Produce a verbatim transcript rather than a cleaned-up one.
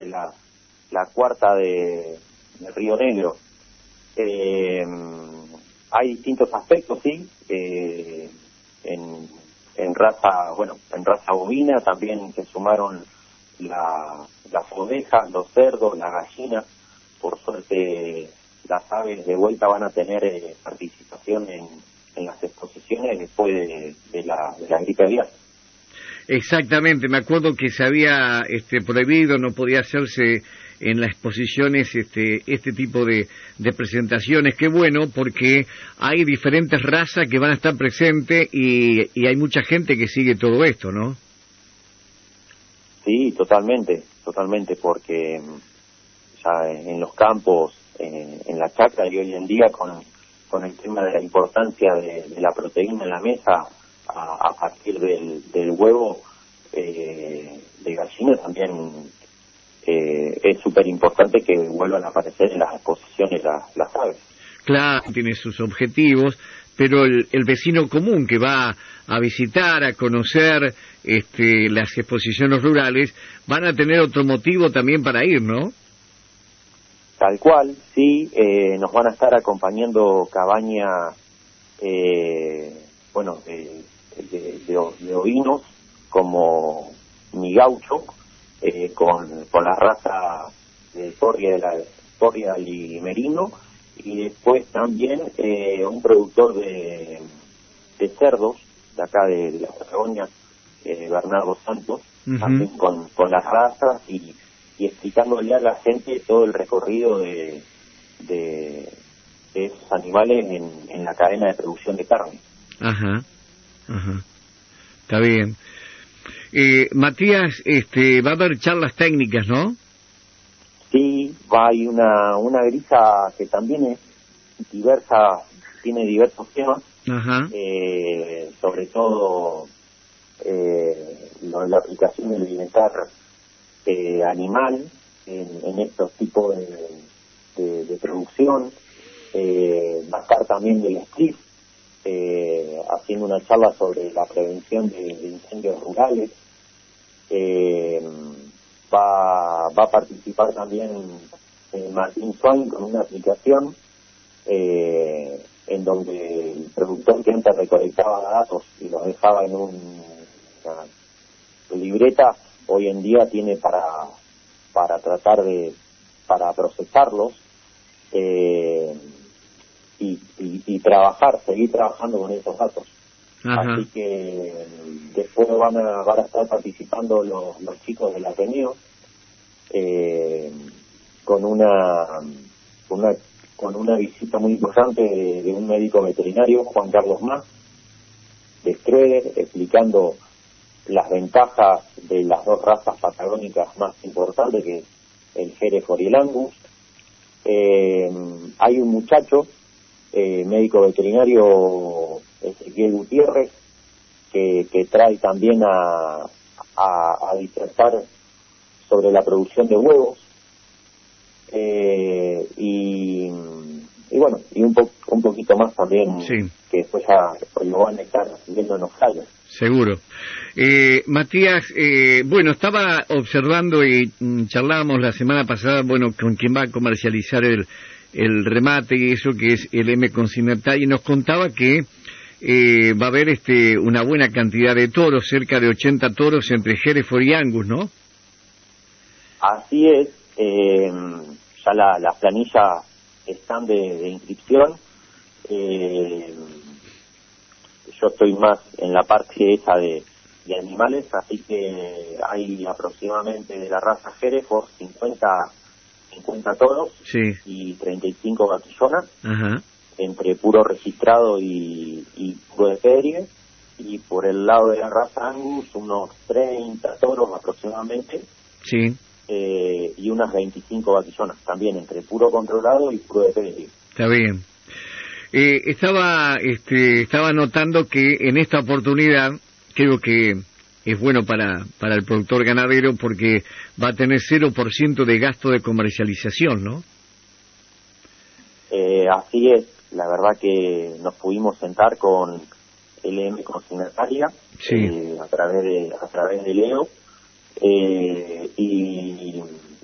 la, la cuarta de, de Río Negro. Eh, hay distintos aspectos, sí, eh, en, en raza, bueno, en raza bovina también se sumaron la, las ovejas, los cerdos, la gallina. Por suerte las aves de vuelta van a tener eh, participación en, en las exposiciones después de, de, la, de la gripe aviar. Exactamente, me acuerdo que se había este, prohibido, no podía hacerse en las exposiciones este, este tipo de, de presentaciones. Qué bueno, porque hay diferentes razas que van a estar presentes y, y hay mucha gente que sigue todo esto, ¿no? Sí, totalmente, totalmente, porque ya en los campos, en, en la chacra y hoy en día con, con el tema de la importancia de, de la proteína en la mesa, a, a partir del, del huevo eh, de gallina también eh, es súper importante que vuelvan a aparecer en las exposiciones las, las aves. Claro, tiene sus objetivos, pero el, el vecino común que va a visitar, a conocer este, las exposiciones rurales, van a tener otro motivo también para ir, ¿no? Tal cual, sí, eh, nos van a estar acompañando cabañas, eh, bueno, de, de, de, de ovinos, como Mi Gaucho, eh, con, con la raza de Torrial, Torrial y Merino, y después también eh, un productor de, de cerdos, de acá de, de la Patagonia, eh, Bernardo Santos, uh-huh. también con, con las razas y, y explicándole a la gente todo el recorrido de, de, de esos animales en, en la cadena de producción de carne. Ajá, ajá, está bien. Eh, Matías, este, va a haber charlas técnicas, ¿no? Sí, va, hay una, una grilla que también es diversa, tiene diversos temas, ajá. Eh, sobre todo eh, lo, la aplicación del bienestar eh, animal en, en estos tipos de, de, de producción. Eh, va a estar también del strip, eh, haciendo una charla sobre la prevención de, de incendios rurales. Eh, va, va a participar también eh, Martín Swain con una aplicación eh, en donde el productor que antes recolectaba datos y los dejaba en un, una libreta, hoy en día tiene para para tratar de para procesarlos eh, y, y, y trabajar, seguir trabajando con esos datos. Ajá. Así que después van a, van a estar participando los, los chicos del Ateneo eh, con una, una con una visita muy importante de, de un médico veterinario, Juan Carlos Más, de Schroeder, explicando las ventajas de las dos razas patagónicas más importantes, que es el Hereford y el Angus. Eh, hay un muchacho, eh, médico veterinario, Ezequiel Gutiérrez, que, que trae también a, a, a disertar sobre la producción de huevos, eh, y, y bueno, y un, po, un poquito más también, sí. Que después ya lo van a estar viendo en Australia. Seguro. Eh, Matías, eh, bueno, estaba observando y mm, charlábamos la semana pasada, bueno, con quien va a comercializar el, el remate y eso, que es el M Consignatario, y nos contaba que eh, va a haber este una buena cantidad de toros, cerca de ochenta toros entre Hereford y Angus, ¿no? Así es, eh, ya la, las planillas están de, de inscripción. Eh, yo estoy más en la parte esa de, de animales, así que hay aproximadamente de la raza Hereford cincuenta, cincuenta toros, sí, y treinta y cinco vaquillonas, ajá, entre puro registrado y, y puro de pedrie, y por el lado de la raza Angus unos treinta toros aproximadamente, sí, eh, y unas veinticinco vaquillonas, también entre puro controlado y puro de pedrie. Está bien. Eh, estaba este, estaba notando que en esta oportunidad creo que es bueno para para el productor ganadero porque va a tener cero por ciento de gasto de comercialización, ¿no? Eh, así es, la verdad que nos pudimos sentar con L M Consignataria, sí, eh, a través de a través de Leo, eh, y